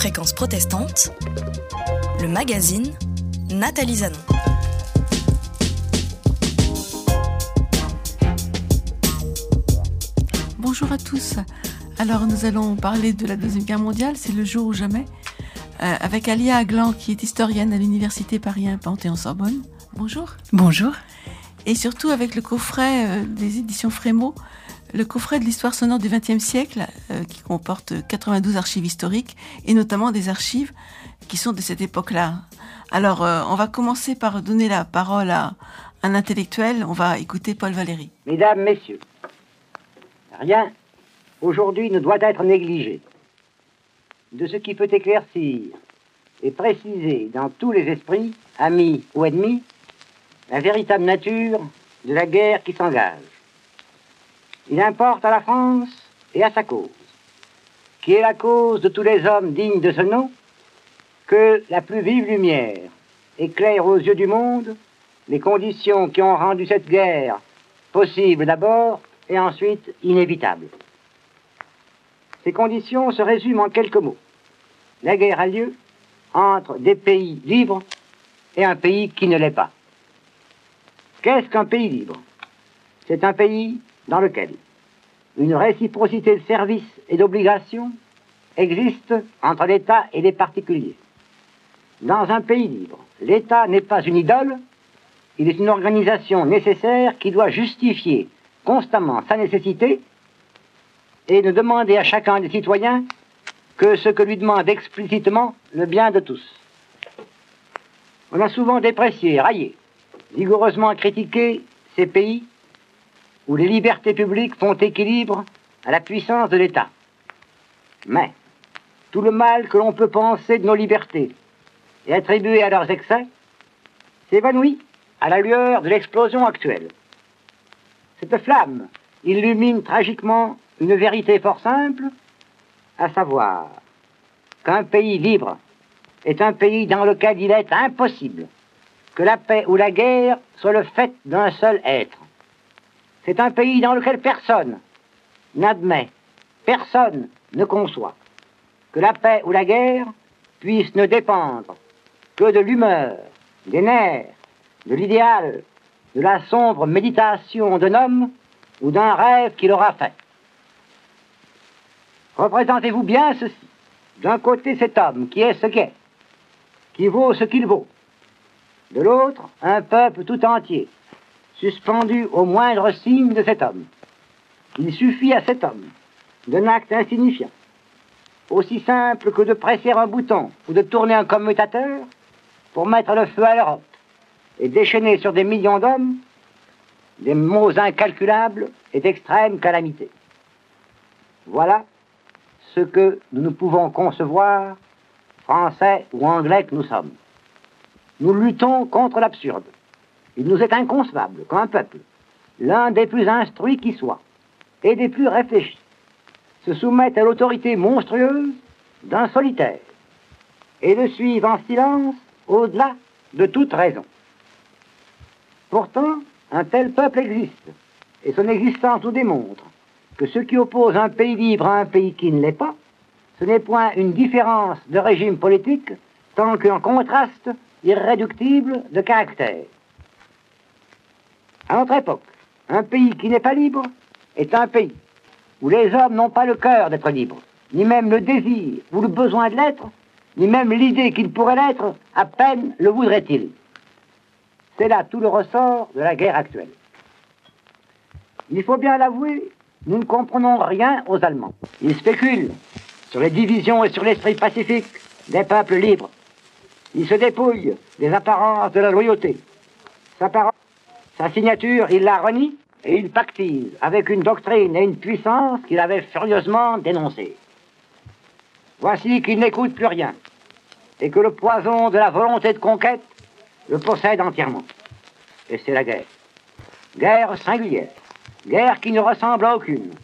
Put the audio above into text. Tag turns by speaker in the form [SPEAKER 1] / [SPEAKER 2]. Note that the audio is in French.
[SPEAKER 1] Fréquence protestante, le magazine Nathalie Zanon.
[SPEAKER 2] Bonjour à tous. Alors nous allons parler de la Deuxième Guerre mondiale, c'est le jour ou jamais, avec Alia Aglan qui est historienne à l'Université Paris 1 Panthéon-Sorbonne. Bonjour.
[SPEAKER 3] Bonjour.
[SPEAKER 2] Et surtout avec le coffret des éditions Frémaux, le coffret de l'histoire sonore du XXe siècle qui comporte 92 archives historiques et notamment des archives qui sont de cette époque-là. Alors on va commencer par donner la parole à un intellectuel, on va écouter Paul Valéry.
[SPEAKER 4] Mesdames, Messieurs, rien aujourd'hui ne doit être négligé de ce qui peut éclaircir et préciser dans tous les esprits, amis ou ennemis, la véritable nature de la guerre qui s'engage. Il importe à la France et à sa cause, qui est la cause de tous les hommes dignes de ce nom, que la plus vive lumière éclaire aux yeux du monde les conditions qui ont rendu cette guerre possible d'abord et ensuite inévitable. Ces conditions se résument en quelques mots. La guerre a lieu entre des pays libres et un pays qui ne l'est pas. Qu'est-ce qu'un pays libre? C'est un pays dans lequel une réciprocité de services et d'obligations existe entre l'État et les particuliers. Dans un pays libre, l'État n'est pas une idole, il est une organisation nécessaire qui doit justifier constamment sa nécessité et ne demander à chacun des citoyens que ce que lui demande explicitement le bien de tous. On a souvent déprécié, raillé, vigoureusement critiqué ces pays où les libertés publiques font équilibre à la puissance de l'État. Mais tout le mal que l'on peut penser de nos libertés et attribuer à leurs excès s'évanouit à la lueur de l'explosion actuelle. Cette flamme illumine tragiquement une vérité fort simple, à savoir qu'un pays libre est un pays dans lequel il est impossible que la paix ou la guerre soit le fait d'un seul être. C'est un pays dans lequel personne n'admet, personne ne conçoit que la paix ou la guerre puisse ne dépendre que de l'humeur, des nerfs, de l'idéal, de la sombre méditation d'un homme ou d'un rêve qu'il aura fait. Représentez-vous bien ceci. D'un côté, cet homme qui est ce qu'est, qui vaut ce qu'il vaut. De l'autre, un peuple tout entier, suspendu au moindre signe de cet homme. Il suffit à cet homme d'un acte insignifiant, aussi simple que de presser un bouton ou de tourner un commutateur pour mettre le feu à l'Europe et déchaîner sur des millions d'hommes des maux incalculables et d'extrêmes calamités. Voilà ce que nous ne pouvons concevoir, français ou anglais que nous sommes. Nous luttons contre l'absurde. Il nous est inconcevable qu'un peuple, l'un des plus instruits qui soit, et des plus réfléchis, se soumette à l'autorité monstrueuse d'un solitaire, et le suive en silence au-delà de toute raison. Pourtant, un tel peuple existe, et son existence nous démontre que ce qui oppose un pays libre à un pays qui ne l'est pas, ce n'est point une différence de régime politique, tant qu'un contraste irréductible de caractère. À notre époque, un pays qui n'est pas libre est un pays où les hommes n'ont pas le cœur d'être libres, ni même le désir ou le besoin de l'être, ni même l'idée qu'il pourrait l'être, à peine le voudrait-il. C'est là tout le ressort de la guerre actuelle. Il faut bien l'avouer, nous ne comprenons rien aux Allemands. Ils spéculent sur les divisions et sur l'esprit pacifique des peuples libres. Ils se dépouillent des apparences de la loyauté. Sa parole, sa signature, il la renie et il pactise avec une doctrine et une puissance qu'il avait furieusement dénoncées. Voici qu'il n'écoute plus rien et que le poison de la volonté de conquête le possède entièrement. Et c'est la guerre. Guerre singulière. Guerre qui ne ressemble à aucune.